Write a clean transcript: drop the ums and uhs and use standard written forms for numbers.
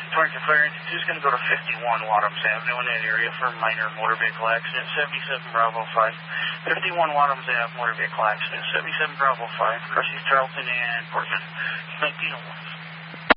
Torrance Clearance, just going to go to 51 Wadhams Avenue in that area for a minor motor vehicle accident, 77 Bravo 5. 51 Wadhams Ave, motor vehicle accident, 77 Bravo 5, crosses Charlton and Portman, 1901.